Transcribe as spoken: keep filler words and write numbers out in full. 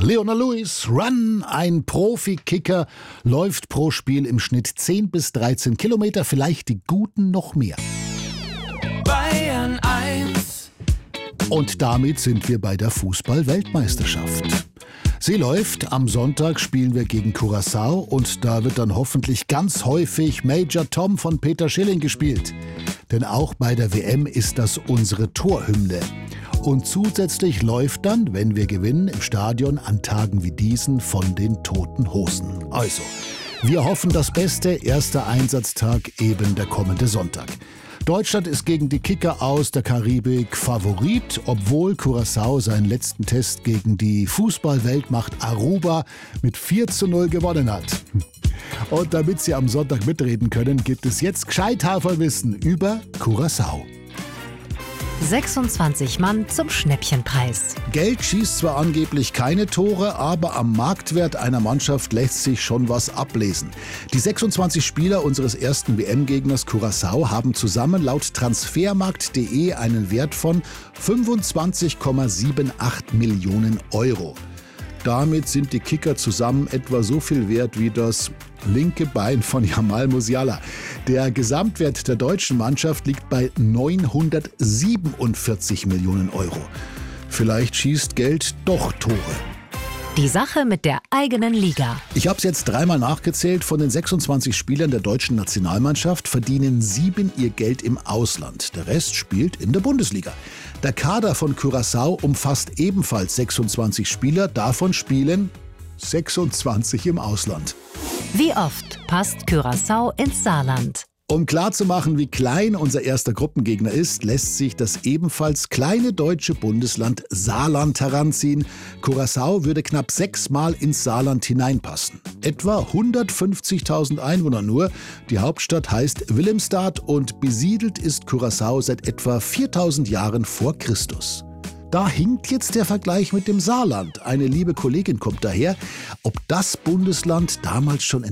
Leona Lewis, Run, ein Profi-Kicker, läuft pro Spiel im Schnitt zehn bis dreizehn Kilometer, vielleicht die Guten noch mehr. Bayern eins. Und damit sind wir bei der Fußball-Weltmeisterschaft. Sie läuft, am Sonntag spielen wir gegen Curaçao und da wird dann hoffentlich ganz häufig Major Tom von Peter Schilling gespielt. Denn auch bei der W M ist das unsere Torhymne. Und zusätzlich läuft dann, wenn wir gewinnen, im Stadion an Tagen wie diesen von den Toten Hosen. Also, wir hoffen das Beste, erster Einsatztag eben der kommende Sonntag. Deutschland ist gegen die Kicker aus der Karibik Favorit, obwohl Curaçao seinen letzten Test gegen die Fußball-Weltmacht Aruba mit vier zu null gewonnen hat. Und damit Sie am Sonntag mitreden können, gibt es jetzt Gescheithaferwissen über Curaçao. sechsundzwanzig Mann zum Schnäppchenpreis. Geld schießt zwar angeblich keine Tore, aber am Marktwert einer Mannschaft lässt sich schon was ablesen. Die sechsundzwanzig Spieler unseres ersten W M-Gegners Curaçao haben zusammen laut transfermarkt punkt de einen Wert von fünfundzwanzig Komma achtundsiebzig Millionen Euro. Damit sind die Kicker zusammen etwa so viel wert wie das linke Bein von Jamal Musiala. Der Gesamtwert der deutschen Mannschaft liegt bei neunhundertsiebenundvierzig Millionen Euro. Vielleicht schießt Geld doch Tore. Die Sache mit der eigenen Liga. Ich habe es jetzt dreimal nachgezählt. Von den sechsundzwanzig Spielern der deutschen Nationalmannschaft verdienen sieben ihr Geld im Ausland. Der Rest spielt in der Bundesliga. Der Kader von Curaçao umfasst ebenfalls sechsundzwanzig Spieler. Davon spielen sechsundzwanzig im Ausland. Wie oft passt Curaçao ins Saarland? Um klarzumachen, wie klein unser erster Gruppengegner ist, lässt sich das ebenfalls kleine deutsche Bundesland Saarland heranziehen. Curaçao würde knapp sechsmal ins Saarland hineinpassen. Etwa hundertfünfzigtausend Einwohner nur. Die Hauptstadt heißt Willemstad und besiedelt ist Curaçao seit etwa viertausend Jahren vor Christus. Da hinkt jetzt der Vergleich mit dem Saarland. Eine liebe Kollegin kommt daher, ob das Bundesland damals schon